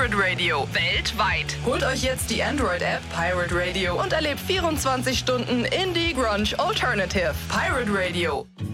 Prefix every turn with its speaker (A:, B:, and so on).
A: Pirate Radio weltweit. Holt euch jetzt die Android-App Pirate Radio und erlebt 24 Stunden Indie Grunge Alternative. Pirate Radio.